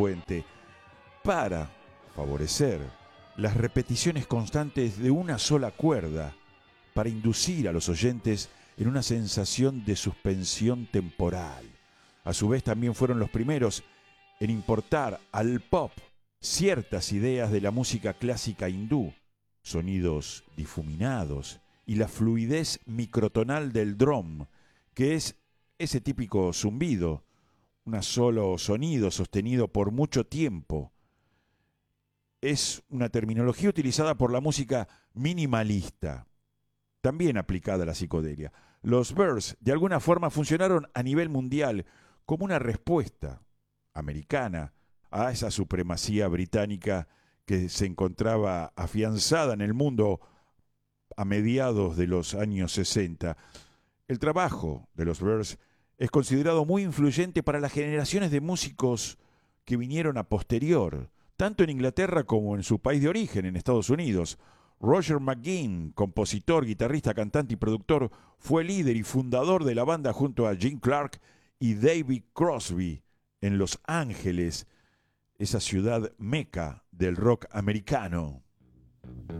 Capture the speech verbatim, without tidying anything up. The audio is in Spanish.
puente para favorecer las repeticiones constantes de una sola cuerda, para inducir a los oyentes en una sensación de suspensión temporal. A su vez también fueron los primeros en importar al pop ciertas ideas de la música clásica hindú, sonidos difuminados y la fluidez microtonal del drum, que es ese típico zumbido, un solo sonido sostenido por mucho tiempo. Es una terminología utilizada por la música minimalista, también aplicada a la psicodelia. Los Byrds de alguna forma funcionaron a nivel mundial como una respuesta americana a esa supremacía británica que se encontraba afianzada en el mundo a mediados de los años sesenta. El trabajo de los Byrds es considerado muy influyente para las generaciones de músicos que vinieron a posterior, tanto en Inglaterra como en su país de origen, en Estados Unidos. Roger McGuinn, compositor, guitarrista, cantante y productor, fue líder y fundador de la banda junto a Gene Clark y David Crosby en Los Ángeles, esa ciudad meca del rock americano.